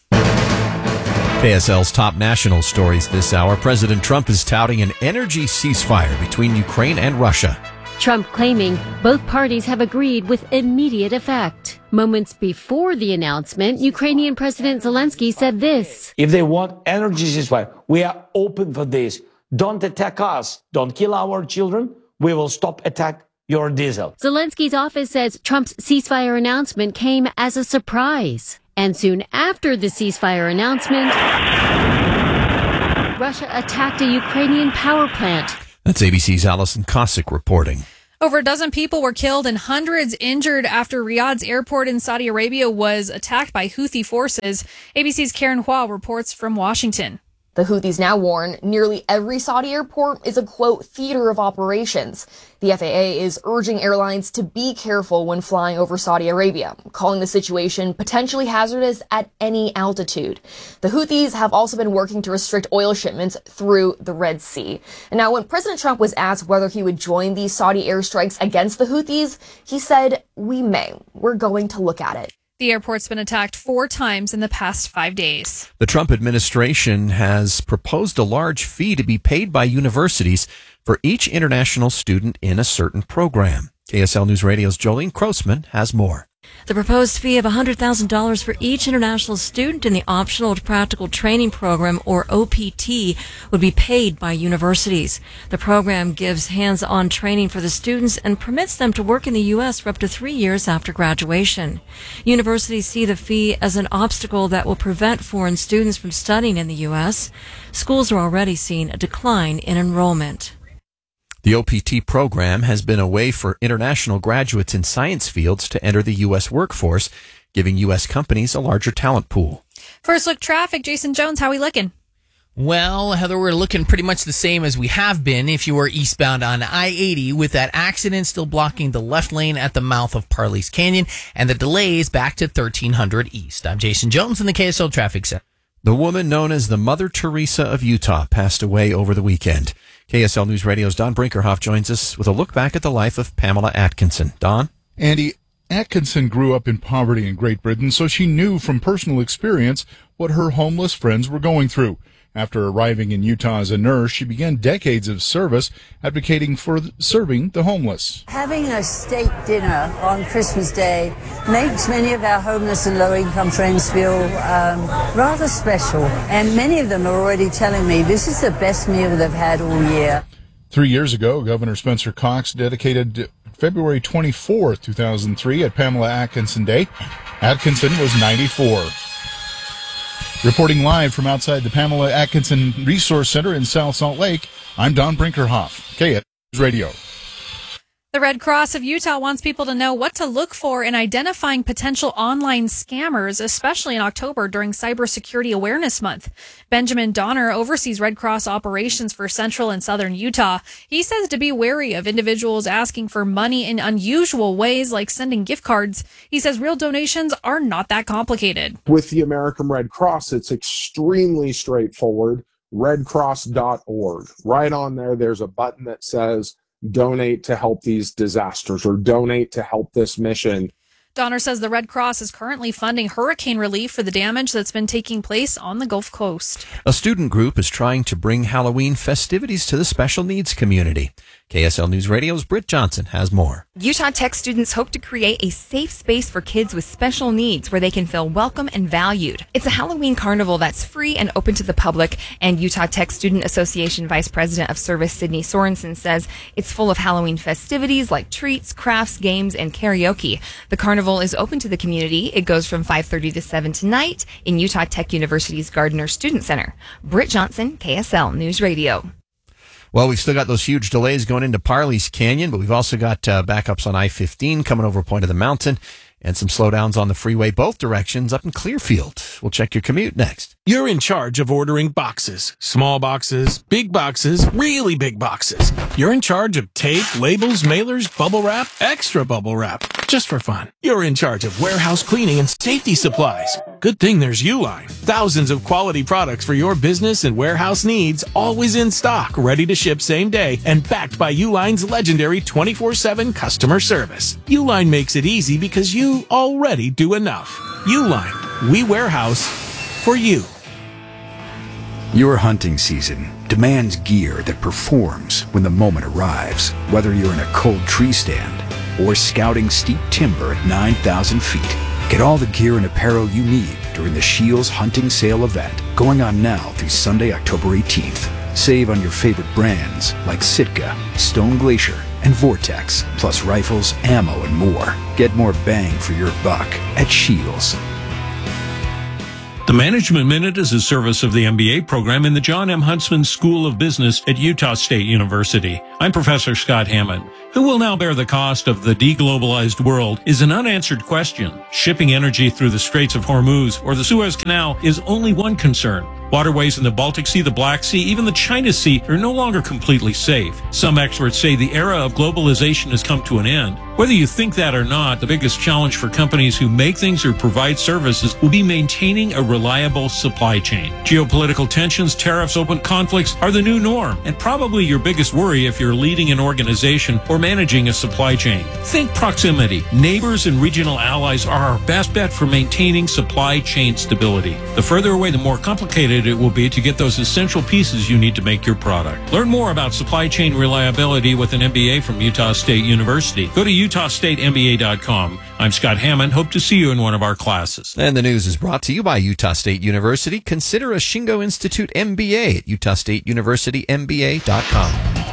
K S L's top national stories this hour. President Trump is touting an energy ceasefire between Ukraine and Russia.
Trump claiming both parties have agreed with immediate effect. Moments before the announcement, Ukrainian President Zelensky said this.
If they want energy ceasefire, we are open for this. Don't attack us. Don't kill our children. We will stop attack your diesel.
Zelensky's office says Trump's ceasefire announcement came as a surprise. And soon after the ceasefire announcement, Russia attacked a Ukrainian power plant.
That's A B C's Allison Cossack reporting.
Over a dozen people were killed and hundreds injured after Riyadh's airport in Saudi Arabia was attacked by Houthi forces. A B C's Karen Hua reports from Washington.
The Houthis now warn nearly every Saudi airport is a, quote, theater of operations. The F A A is urging airlines to be careful when flying over Saudi Arabia, calling the situation potentially hazardous at any altitude. The Houthis have also been working to restrict oil shipments through the Red Sea. And now, when President Trump was asked whether he would join these Saudi airstrikes against the Houthis, he said, "We may. We're going to look at it."
The airport's been attacked four times in the past five days.
The Trump administration has proposed a large fee to be paid by universities for each international student in a certain program. K S L News Radio's Jolene Crossman has more.
The proposed fee of one hundred thousand dollars for each international student in the Optional Practical Training Program, or O P T, would be paid by universities. The program gives hands-on training for the students and permits them to work in the U S for up to three years after graduation. Universities see the fee as an obstacle that will prevent foreign students from studying in the U S. Schools are already seeing a decline in enrollment.
The O P T program has been a way for international graduates in science fields to enter the U S workforce, giving U S companies a larger talent pool.
First look traffic. Jason Jones, how we looking?
Well, Heather, we're looking pretty much the same as we have been if you were eastbound on I eighty, with that accident still blocking the left lane at the mouth of Parley's Canyon and the delays back to thirteen hundred East. I'm Jason Jones in the K S L Traffic Center.
The woman known as the Mother Teresa of Utah passed away over the weekend. K S L News Radio's Don Brinkerhoff joins us with a look back at the life of Pamela Atkinson. Don?
Andy, Atkinson grew up in poverty in Great Britain, so she knew from personal experience what her homeless friends were going through. After arriving in Utah as a nurse, she began decades of service advocating for serving the homeless.
Having a steak dinner on Christmas Day makes many of our homeless and low-income friends feel um, rather special. And many of them are already telling me this is the best meal they've had all year.
Three years ago, Governor Spencer Cox dedicated February twenty-fourth, two thousand three at Pamela Atkinson Day. Atkinson was ninety-four. Reporting live from outside the Pamela Atkinson Resource Center in South Salt Lake, I'm Don Brinkerhoff, K S L Radio.
The Red Cross of Utah wants people to know what to look for in identifying potential online scammers, especially in October during Cybersecurity Awareness Month. Benjamin Donner oversees Red Cross operations for Central and Southern Utah. He says to be wary of individuals asking for money in unusual ways, like sending gift cards. He says real donations are not that complicated.
With the American Red Cross, it's extremely straightforward. red cross dot org. Right on there, there's a button that says donate to help these disasters or donate to help this mission.
Donner says the Red Cross is currently funding hurricane relief for the damage that's been taking place on the Gulf Coast.
A student group is trying to bring Halloween festivities to the special needs community. K S L News Radio's Britt Johnson has more.
Utah Tech students hope to create a safe space for kids with special needs where they can feel welcome and valued. It's a Halloween carnival that's free and open to the public, and Utah Tech Student Association Vice President of Service Sydney Sorensen says it's full of Halloween festivities like treats, crafts, games, and karaoke. The carnival is open to the community. It goes from five thirty to seven tonight in Utah Tech University's Gardner Student Center. Britt Johnson, K S L News Radio.
Well, we've still got those huge delays going into Parley's Canyon, but we've also got uh, backups on I fifteen coming over Point of the Mountain and some slowdowns on the freeway both directions up in Clearfield. We'll check your commute next.
You're in charge of ordering boxes. Small boxes, big boxes, really big boxes. You're in charge of tape, labels, mailers, bubble wrap, extra bubble wrap, just for fun. You're in charge of warehouse cleaning and safety supplies. Good thing there's Uline. Thousands of quality products for your business and warehouse needs, always in stock, ready to ship same day, and backed by Uline's legendary twenty-four seven customer service. Uline makes it easy because you already do enough. Uline, we warehouse for you.
Your hunting season demands gear that performs when the moment arrives. Whether you're in a cold tree stand or scouting steep timber at nine thousand feet, get all the gear and apparel you need during the Shields Hunting Sale event, going on now through Sunday, October eighteenth. Save on your favorite brands like Sitka, Stone Glacier, and Vortex, plus rifles, ammo, and more. Get more bang for your buck at Shields.
The Management Minute is a service of the M B A program in the John M. Huntsman School of Business at Utah State University. I'm Professor Scott Hammond. Who will now bear the cost of the deglobalized world is an unanswered question. Shipping energy through the Straits of Hormuz or the Suez Canal is only one concern. Waterways in the Baltic Sea, the Black Sea, even the China Sea are no longer completely safe. Some experts say the era of globalization has come to an end. Whether you think that or not, the biggest challenge for companies who make things or provide services will be maintaining a reliable supply chain. Geopolitical tensions, tariffs, open conflicts are the new norm, and probably your biggest worry if you're leading an organization or managing a supply chain. Think proximity. Neighbors and regional allies are our best bet for maintaining supply chain stability. The further away, the more complicated it will be to get those essential pieces you need to make your product. Learn more about supply chain reliability with an M B A from Utah State University. Go to utah state m b a dot com. I'm Scott Hammond. Hope to see you in one of our classes.
And the news is brought to you by Utah State University. Consider a Shingo Institute M B A at utah state university m b a dot com.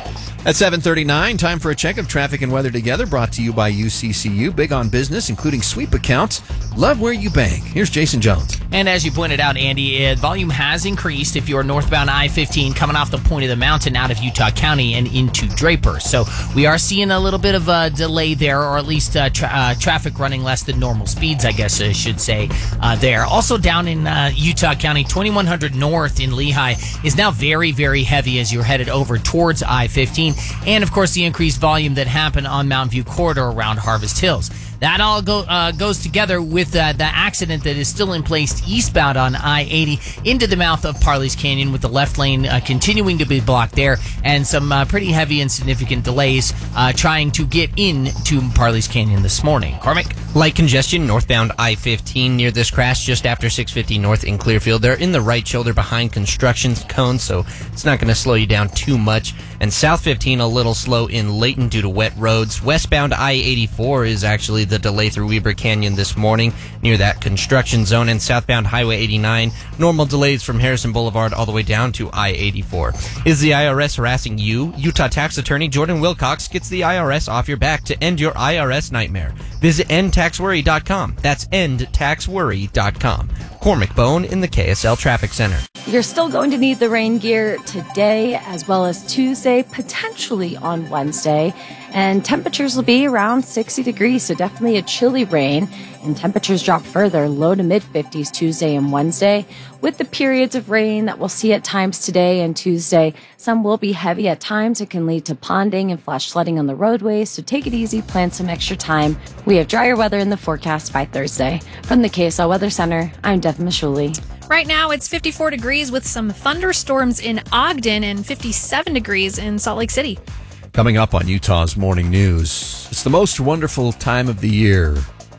At seven thirty-nine, time for a check of traffic and weather together, brought to you by U C C U. Big on business, including sweep accounts. Love where you bank. Here's Jason Jones.
And as you pointed out, Andy, uh, volume has increased if you're northbound I fifteen coming off the point of the mountain out of Utah County and into Draper. So we are seeing a little bit of a delay there, or at least uh, tra- uh, traffic running less than normal speeds, I guess I should say, uh, there. Also down in uh, Utah County, twenty-one hundred north in Lehigh is now very, very heavy as you're headed over towards I fifteen. And, of course, the increased volume that happened on Mountain View Corridor around Harvest Hills. That all go, uh, goes together with uh, the accident that is still in place eastbound on I eighty into the mouth of Parley's Canyon, with the left lane uh, continuing to be blocked there, and some uh, pretty heavy and significant delays uh, trying to get into Parley's Canyon this morning. Cormac?
Light congestion northbound I fifteen near this crash just after six fifty north in Clearfield. They're in the right shoulder behind construction cones, so it's not going to slow you down too much. And South fifteen a little slow in Layton due to wet roads. Westbound I eighty-four is actually the delay through Weber Canyon this morning near that construction zone. And southbound Highway eighty-nine, normal delays from Harrison Boulevard all the way down to I eighty-four. Is the I R S harassing you? Utah tax attorney Jordan Wilcox gets the I R S off your back to end your I R S nightmare. Visit end tax worry dot com. That's end tax worry dot com. Cormac Bone in the K S L Traffic Center.
You're still going to need the rain gear today as well as Tuesday, potentially on Wednesday. And temperatures will be around sixty degrees, so definitely a chilly rain. And temperatures drop further, low to mid fifties Tuesday and Wednesday. With the periods of rain that we'll see at times today and Tuesday, some will be heavy at times. It can lead to ponding and flash flooding on the roadways, so take it easy, plan some extra time. We have drier weather in the forecast by Thursday. From the K S L Weather Center, I'm Devin Mashuli.
Right now, it's fifty-four degrees with some thunderstorms in Ogden and fifty-seven degrees in Salt Lake City.
Coming up on Utah's Morning News, it's the most wonderful time of the year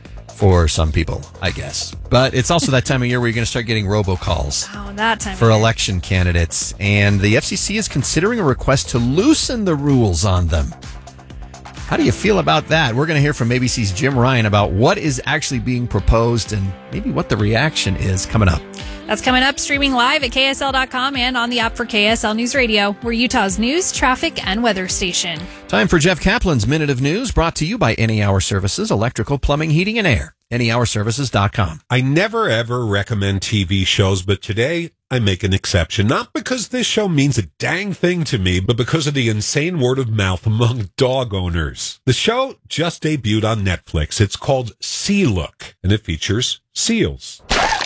for some people, I guess. But it's also that time of year where you're going to start getting robocalls
Oh, that time
for
of year.
election candidates. And the F C C is considering a request to loosen the rules on them. How do you feel about that? We're going to hear from A B C's Jim Ryan about what is actually being proposed and maybe what the reaction is coming up.
That's coming up, streaming live at K S L dot com and on the app for K S L News Radio. We're Utah's news, traffic, and weather station.
Time for Jeff Kaplan's Minute of News, brought to you by Any Hour Services, electrical, plumbing, heating, and air. any hour services dot com.
I never ever recommend T V shows, but today I make an exception. Not because this show means a dang thing to me, but because of the insane word of mouth among dog owners. The show just debuted on Netflix. It's called Sea Look, and it features seals.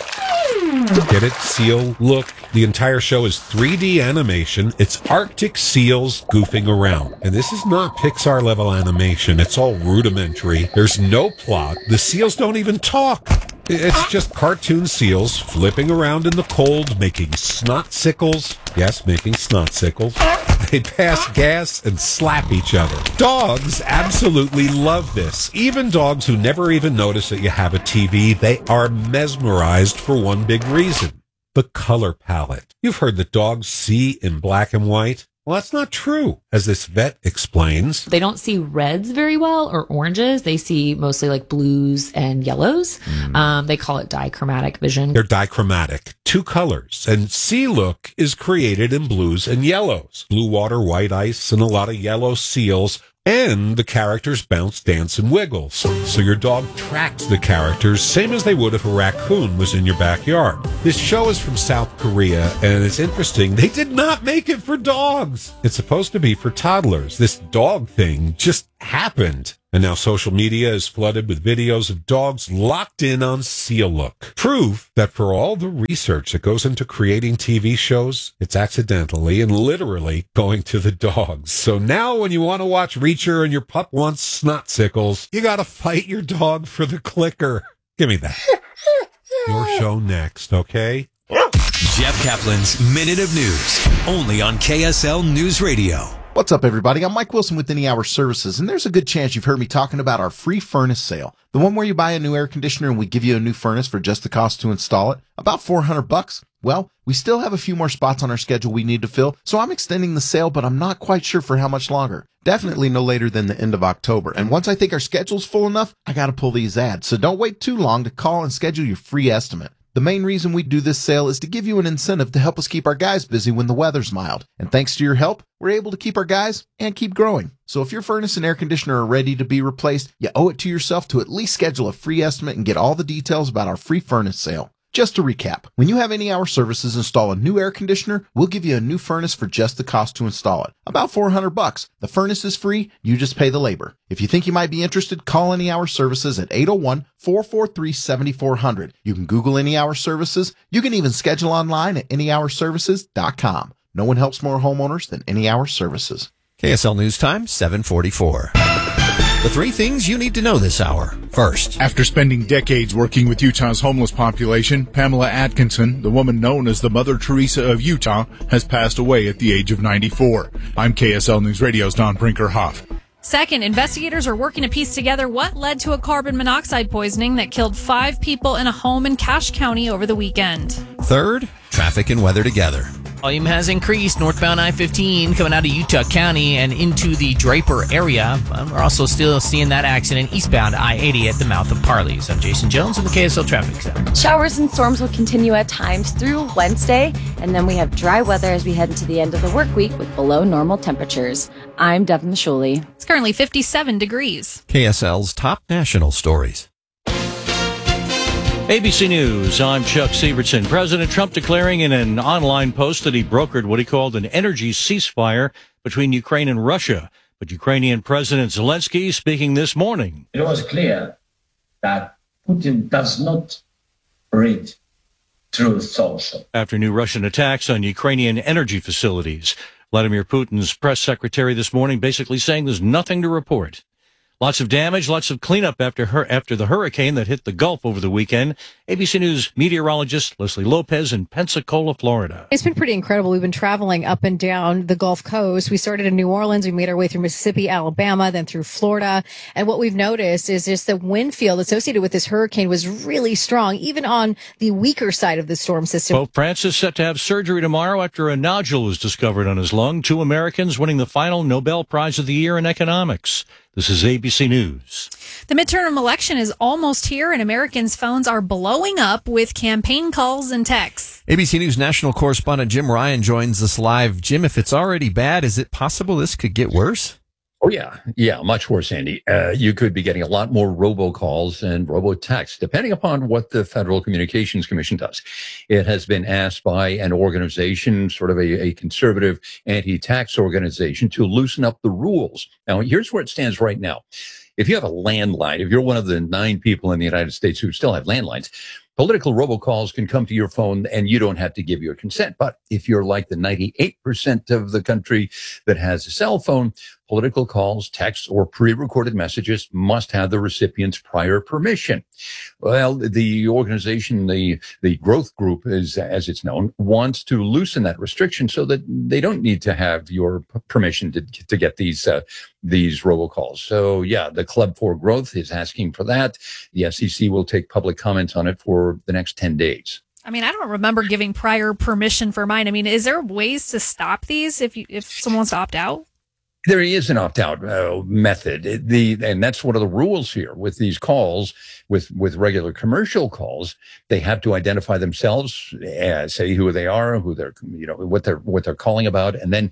Get it? Seal Look. The entire show is three D animation. It's Arctic seals goofing around. And this is not Pixar level animation. It's all rudimentary. There's no plot. The seals don't even talk. It's just cartoon seals flipping around in the cold, making snot sickles. Yes, making snot sickles. They pass gas and slap each other. Dogs absolutely love this. Even dogs who never even notice that you have a T V, they are mesmerized for one big reason. The color palette. You've heard that dogs see in black and white. Well, that's not true, as this vet explains.
They don't see reds very well or oranges. They see mostly like blues and yellows. Mm. Um, they call it dichromatic vision.
They're dichromatic, two colors. And Sea Look is created in blues and yellows. Blue water, white ice, and a lot of yellow seals And the characters bounce, dance, and wiggle. So, so your dog tracks the characters, same as they would if a raccoon was in your backyard. This show is from South Korea, and it's interesting. They did not make it for dogs. It's supposed to be for toddlers. This dog thing just happened. And now social media is flooded with videos of dogs locked in on Seal Look. Proof that for all the research that goes into creating T V shows, it's accidentally and literally going to the dogs. So now when you want to watch Reacher and your pup wants snotsickles, you gotta fight your dog for the clicker. Give me that. Your show next, okay?
Jeff Kaplan's Minute of News, only on K S L News Radio.
What's up, everybody? I'm Mike Wilson with Any Hour Services, and there's a good chance you've heard me talking about our free furnace sale. The one where you buy a new air conditioner and we give you a new furnace for just the cost to install it. About four hundred bucks. Well, we still have a few more spots on our schedule we need to fill, so I'm extending the sale, but I'm not quite sure for how much longer. Definitely no later than the end of October. And once I think our schedule's full enough, I gotta pull these ads. So don't wait too long to call and schedule your free estimate. The main reason we do this sale is to give you an incentive to help us keep our guys busy when the weather's mild. And thanks to your help, we're able to keep our guys and keep growing. So if your furnace and air conditioner are ready to be replaced, you owe it to yourself to at least schedule a free estimate and get all the details about our free furnace sale. Just to recap, when you have Any Hour Services install a new air conditioner, we'll give you a new furnace for just the cost to install it. About four hundred bucks. The furnace is free, you just pay the labor. If you think you might be interested, call Any Hour Services at eight oh one, four four three, seven four zero zero. You can Google Any Hour Services. You can even schedule online at any hour services dot com. No one helps more homeowners than Any Hour Services.
K S L News Time, seven forty-four. The three things you need to know this hour. First,
after spending decades working with Utah's homeless population, Pamela Atkinson, the woman known as the Mother Teresa of Utah, has passed away at the age of ninety-four. I'm K S L News Radio's Don Brinker-Hoff.
Second, investigators are working to piece together what led to a carbon monoxide poisoning that killed five people in a home in Cache County over the weekend.
Third, traffic and weather together.
Volume has increased northbound I fifteen coming out of Utah County and into the Draper area. We're also still seeing that accident eastbound I eighty at the mouth of Parley's. I'm Jason Jones in the K S L Traffic Center.
Showers and storms will continue at times through Wednesday, and then we have dry weather as we head into the end of the work week with below normal temperatures. I'm Devin Shuley.
It's currently fifty-seven degrees.
K S L's top national stories.
A B C News, I'm Chuck Sievertson. President Trump declaring in an online post that he brokered what he called an energy ceasefire between Ukraine and Russia. But Ukrainian President Zelensky speaking this morning.
It was clear that Putin does not read through social.
After new Russian attacks on Ukrainian energy facilities, Vladimir Putin's press secretary this morning basically saying there's nothing to report. Lots of damage, lots of cleanup after her after the hurricane that hit the Gulf over the weekend. A B C News meteorologist Leslie Lopez in Pensacola, Florida.
It's been pretty incredible. We've been traveling up and down the Gulf Coast. We started in New Orleans. We made our way through Mississippi, Alabama, then through Florida. And what we've noticed is just the wind field associated with this hurricane was really strong, even on the weaker side of the storm system.
Pope Francis set to have surgery tomorrow after a nodule was discovered on his lung. Two Americans winning the final Nobel Prize of the Year in economics. This is A B C News.
The midterm election is almost here, and Americans' phones are blowing up with campaign calls and texts.
A B C News national correspondent Jim Ryan joins us live. Jim, if it's already bad, is it possible this could get worse?
Oh, yeah. Yeah, much worse, Andy. Uh, you could be getting a lot more robocalls and robotexts, depending upon what the Federal Communications Commission does. It has been asked by an organization, sort of a, a conservative anti-tax organization, to loosen up the rules. Now, here's where it stands right now. If you have a landline, if you're one of the nine people in the United States who still have landlines, political robocalls can come to your phone and you don't have to give your consent. But if you're like the ninety-eight percent of the country that has a cell phone, political calls, texts, or pre-recorded messages must have the recipient's prior permission. Well, the organization, the, the Growth Group, is, as it's known, wants to loosen that restriction so that they don't need to have your permission to, to get these uh, these robocalls. So, yeah, the Club for Growth is asking for that. The F C C will take public comments on it for the next ten days.
I mean, I don't remember giving prior permission for mine. I mean, is there ways to stop these if you, if someone wants to opt out?
There is an opt-out uh, method. It- The and that's one of the rules here with these calls, with with regular commercial calls. They have to identify themselves, uh, say who they are, who they're, you know, what they're what they're calling about, and then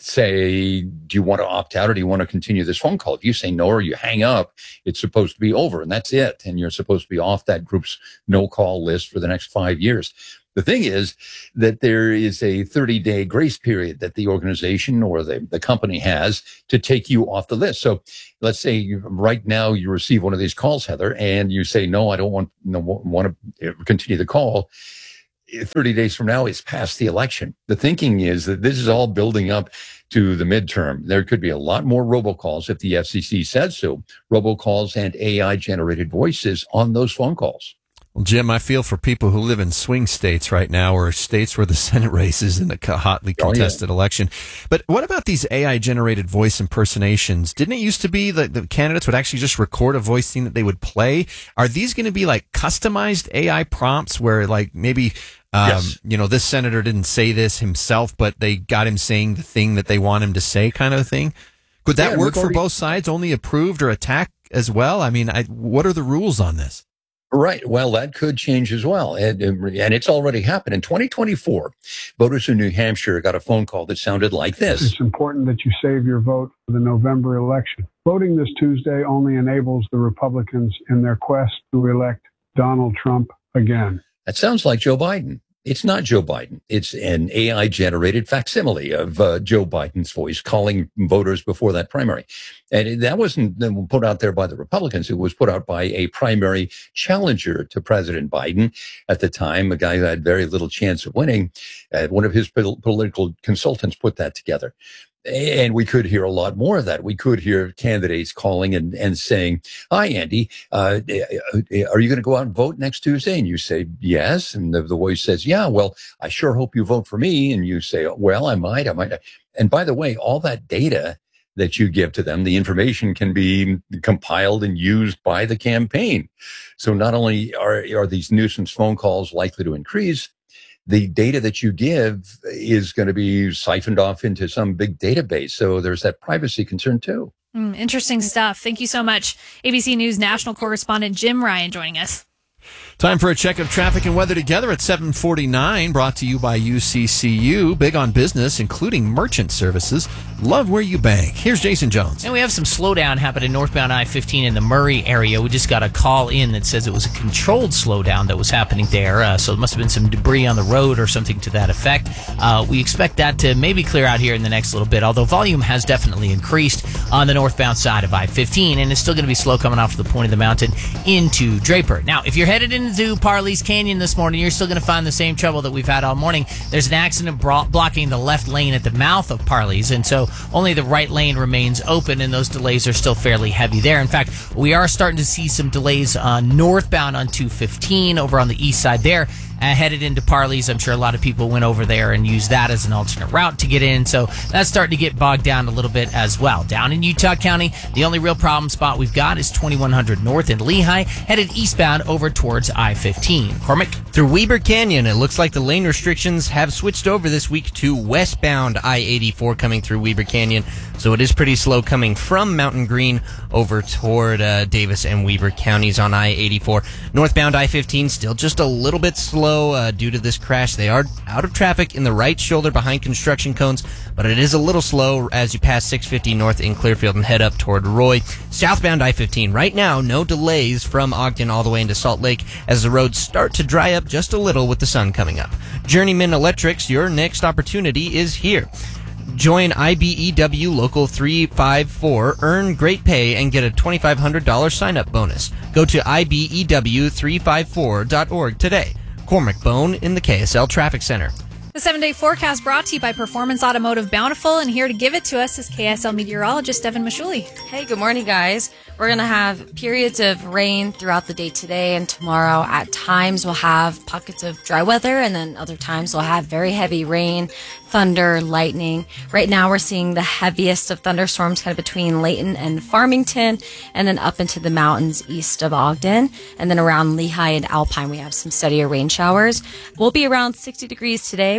say, do you want to opt out or do you want to continue this phone call? If you say no or you hang up, it's supposed to be over, and that's it, and you're supposed to be off that group's no-call list for the next five years. The thing is that there is a thirty-day grace period that the organization or the, the company has to take you off the list. So let's say you, right now you receive one of these calls, Heather, and you say, no, I don't want, no, want to continue the call. thirty days from now is past the election. The thinking is that this is all building up to the midterm. There could be a lot more robocalls if the F C C says so, robocalls and A I-generated voices on those phone calls.
Well, Jim, I feel for people who live in swing states right now, or states where the Senate race is in a co- hotly contested
Oh, yeah.
election. But what about these A I-generated voice impersonations? Didn't it used to be that the candidates would actually just record a voice scene that they would play? Are these going to be like customized A I prompts where, like, maybe, um,
Yes.
you know, this senator didn't say this himself, but they got him saying the thing that they want him to say, kind of thing? Could that
Yeah,
work
we've
for
already-
both sides, only approved or attacked as well? I mean, I, what are the rules on this?
Right. Well, that could change as well. And, and it's already happened. In twenty twenty-four, voters in New Hampshire got a phone call that sounded like this.
It's important that you save your vote for the November election. Voting this Tuesday only enables the Republicans in their quest to elect Donald Trump again.
That sounds like Joe Biden. It's not Joe Biden. It's an A I-generated facsimile of uh, Joe Biden's voice calling voters before that primary. And it- that wasn't put out there by the Republicans. It was put out by a primary challenger to President Biden at the time, a guy who had very little chance of winning. Uh, one of his pol- political consultants put that together. And we could hear a lot more of that. We could hear candidates calling and, and saying, hi, Andy, uh, are you going to go out and vote next Tuesday? And you say, yes. And the, the voice says, yeah, well, I sure hope you vote for me. And you say, well, I might, I might not. And by the way, all that data that you give to them, the information can be compiled and used by the campaign. So not only are, are these nuisance phone calls likely to increase, the data that you give is going to be siphoned off into some big database. So there's that privacy concern too.
Mm, interesting stuff. Thank you so much. A B C News national correspondent Jim Ryan joining us.
Time for a check of traffic and weather together at seven forty-nine, brought to you by U C C U. Big on business, including merchant services. Love where you bank. Here's Jason Jones.
And we have some slowdown happening northbound I fifteen in the Murray area. We just got a call in that says it was a controlled slowdown that was happening there. Uh, so it must have been some debris on the road or something to that effect. Uh, we expect that to maybe clear out here in the next little bit, although volume has definitely increased on the northbound side of I fifteen, and it's still going to be slow coming off the point of the mountain into Draper. Now, if you're headed into Parley's Canyon this morning, you're still going to find the same trouble that we've had all morning. There's an accident bro- blocking the left lane at the mouth of Parley's, and so only the right lane remains open, and those delays are still fairly heavy there. In fact, we are starting to see some delays uh, northbound on two fifteen over on the east side there. Uh, headed into Parley's, I'm sure a lot of people went over there and used that as an alternate route to get in, so that's starting to get bogged down a little bit as well. Down in Utah County, the only real problem spot we've got is twenty-one hundred north in Lehigh, headed eastbound over towards I fifteen. Cormac?
Through Weber Canyon, it looks like the lane restrictions have switched over this week to westbound I eighty-four coming through Weber Canyon, so it is pretty slow coming from Mountain Green over toward uh, Davis and Weber counties on I eighty-four. Northbound I fifteen still just a little bit slow uh, due to this crash. They are out of traffic in the right shoulder behind construction cones, but it is a little slow as you pass six fifty north in Clearfield and head up toward Roy. Southbound I fifteen right now, no delays from Ogden all the way into Salt Lake as the roads start to dry up just a little with the sun coming up. Journeyman Electrics, your next opportunity is here. Join I B E W Local three five four, earn great pay, and get a twenty-five hundred dollars sign-up bonus. Go to I B E W three five four dot org today. Cormac Bone in the K S L Traffic Center.
The seven-day forecast brought to you by Performance Automotive Bountiful, and here to give it to us is K S L meteorologist Evan Mashuli.
Hey, good morning, guys. We're going to have periods of rain throughout the day today and tomorrow. At times, we'll have pockets of dry weather, and then other times we'll have very heavy rain, thunder, lightning. Right now, we're seeing the heaviest of thunderstorms kind of between Layton and Farmington, and then up into the mountains east of Ogden. And then around Lehigh and Alpine, we have some steadier rain showers. We'll be around sixty degrees today.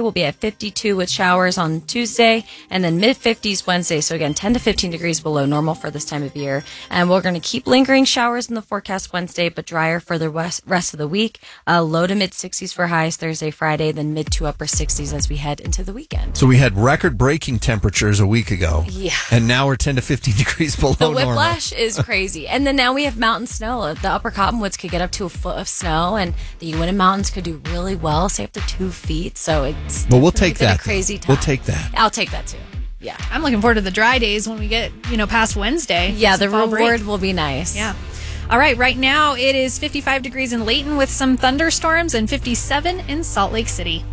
We'll be at fifty-two with showers on Tuesday, and then mid-fifties Wednesday. So again, ten to fifteen degrees below normal for this time of year. And we're going to keep lingering showers in the forecast Wednesday, but drier for the west, rest of the week. Uh, low to mid-sixties for highs Thursday, Friday, then mid to upper sixties as we head into the weekend.
So we had record-breaking temperatures a week ago.
Yeah.
And now we're ten to fifteen degrees below
The
normal.
whiplash is crazy. And then now we have mountain snow. The upper Cottonwoods could get up to a foot of snow, and the Uinta Mountains could do really well, say up to two feet. So it's
But we'll
definitely
take
been
that.
a crazy time.
We'll take that.
I'll take that too. Yeah.
I'm looking forward to the dry days when we get, you know, past Wednesday.
Yeah, the
Some fall
reward
break.
will be nice.
Yeah. All right, right now it is fifty-five degrees in Layton with some thunderstorms and fifty-seven in Salt Lake City.